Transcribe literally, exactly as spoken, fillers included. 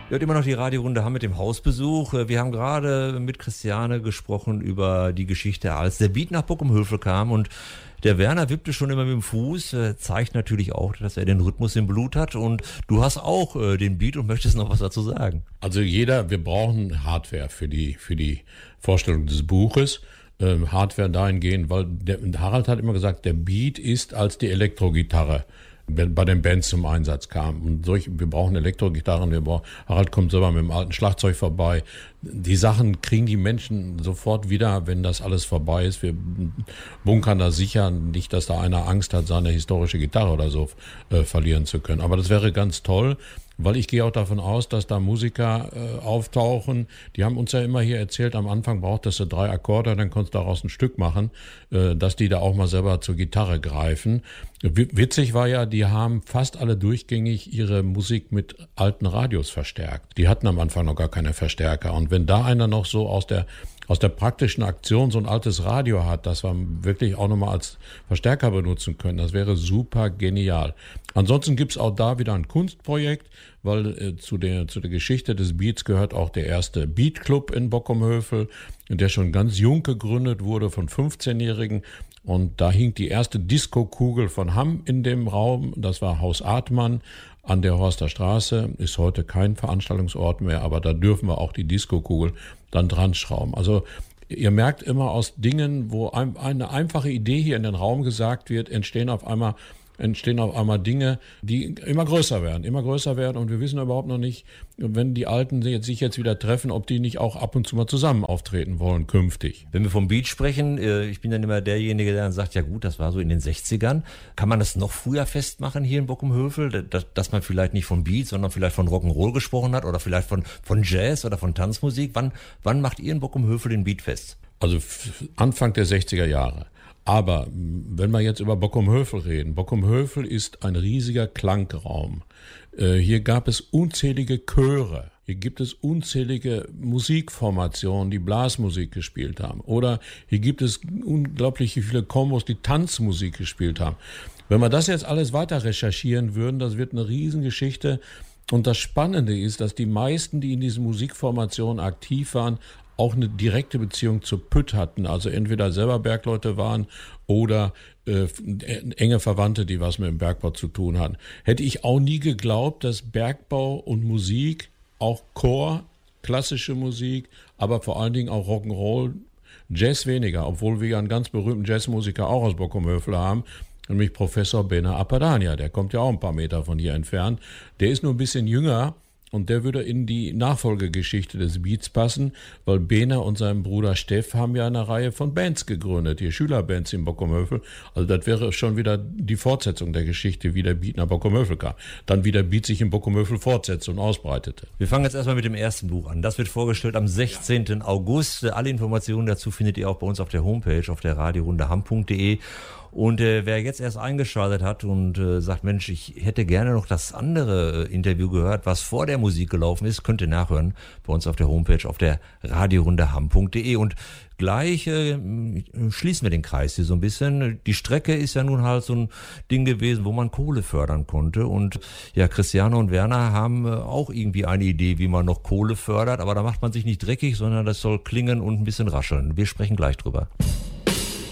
Ihr hört immer noch die Radiorunde Hamm mit dem Hausbesuch. Wir haben gerade mit Christiane gesprochen über die Geschichte, als der Beat nach Bockumhövel kam, und der Werner wippte schon immer mit dem Fuß, zeigt natürlich auch, dass er den Rhythmus im Blut hat, und du hast auch äh, den Beat und möchtest noch was dazu sagen. Also jeder, wir brauchen Hardware für die, für die Vorstellung des Buches. Ähm, Hardware dahingehend, weil der, Harald hat immer gesagt, der Beat ist als die Elektrogitarre bei den Bands zum Einsatz kam. Und solch, wir brauchen Elektrogitarren, wir brauchen, Harald kommt selber mit dem alten Schlagzeug vorbei. Die Sachen kriegen die Menschen sofort wieder, wenn das alles vorbei ist. Wir bunkern da sicher, nicht, dass da einer Angst hat, seine historische Gitarre oder so äh, verlieren zu können. Aber das wäre ganz toll, weil ich gehe auch davon aus, dass da Musiker äh, auftauchen. Die haben uns ja immer hier erzählt, am Anfang brauchtest du drei Akkorde, dann konntest du daraus ein Stück machen, äh, dass die da auch mal selber zur Gitarre greifen. W- witzig war ja, die haben fast alle durchgängig ihre Musik mit alten Radios verstärkt. Die hatten am Anfang noch gar keine Verstärker. Und wenn da einer noch so aus der aus der praktischen Aktion so ein altes Radio hat, das wir wirklich auch nochmal als Verstärker benutzen können, das wäre super genial. Ansonsten gibt's auch da wieder ein Kunstprojekt, weil äh, zu der zu der Geschichte des Beats gehört auch der erste Beat Club in Bockumhövel, der schon ganz jung gegründet wurde von fünfzehnjährigen. Und da hing die erste Disco-Kugel von Hamm in dem Raum. Das war Haus Artmann an der Horster Straße. Ist heute kein Veranstaltungsort mehr, aber da dürfen wir auch die Disco-Kugel dann dran schrauben. Also ihr merkt immer, aus Dingen, wo ein, eine einfache Idee hier in den Raum gesagt wird, entstehen auf einmal entstehen auf einmal Dinge, die immer größer werden, immer größer werden, und wir wissen überhaupt noch nicht, wenn die Alten sich jetzt wieder treffen, ob die nicht auch ab und zu mal zusammen auftreten wollen künftig. Wenn wir vom Beat sprechen, ich bin dann immer derjenige, der dann sagt, ja gut, das war so in den sechzigern. Kann man das noch früher festmachen hier in Bockumhövel, dass, dass man vielleicht nicht von Beat, sondern vielleicht von Rock'n'Roll gesprochen hat oder vielleicht von, von Jazz oder von Tanzmusik? Wann, wann macht ihr in Bockumhövel den Beat fest? Also Anfang der sechziger Jahre. Aber wenn wir jetzt über Bockumhövel reden, Bockumhövel ist ein riesiger Klangraum. Äh, hier gab es unzählige Chöre. Hier gibt es unzählige Musikformationen, die Blasmusik gespielt haben. Oder hier gibt es unglaublich viele Kombos, die Tanzmusik gespielt haben. Wenn wir das jetzt alles weiter recherchieren würden, das wird eine Riesengeschichte. Und das Spannende ist, dass die meisten, die in diesen Musikformationen aktiv waren, auch eine direkte Beziehung zu Pütt hatten, also entweder selber Bergleute waren oder äh, enge Verwandte, die was mit dem Bergbau zu tun hatten. Hätte ich auch nie geglaubt, dass Bergbau und Musik, auch Chor, klassische Musik, aber vor allen Dingen auch Rock'n'Roll, Jazz weniger, obwohl wir ja einen ganz berühmten Jazzmusiker auch aus Bockumhövel haben, nämlich Professor Bena Apadania, der kommt ja auch ein paar Meter von hier entfernt. Der ist nur ein bisschen jünger, und der würde in die Nachfolgegeschichte des Beats passen, weil Bena und sein Bruder Steff haben ja eine Reihe von Bands gegründet, hier Schülerbands in Bockumhövel. Also das wäre schon wieder die Fortsetzung der Geschichte, wie der Beat nach Bockumhövel kam. Dann wie der Beat sich in Bockumhövel fortsetzte und ausbreitete. Wir fangen jetzt erstmal mit dem ersten Buch an. Das wird vorgestellt am sechzehnten August. Alle Informationen dazu findet ihr auch bei uns auf der Homepage, auf der radiorunde hamm punkt de. Und äh, wer jetzt erst eingeschaltet hat und äh, sagt, Mensch, ich hätte gerne noch das andere äh, Interview gehört, was vor der Musik gelaufen ist, könnt ihr nachhören bei uns auf der Homepage, auf der radiorunde hamm punkt de. Und gleich äh, schließen wir den Kreis hier so ein bisschen. Die Strecke ist ja nun halt so ein Ding gewesen, wo man Kohle fördern konnte. Und ja, Christiane und Werner haben äh, auch irgendwie eine Idee, wie man noch Kohle fördert. Aber da macht man sich nicht dreckig, sondern das soll klingen und ein bisschen rascheln. Wir sprechen gleich drüber.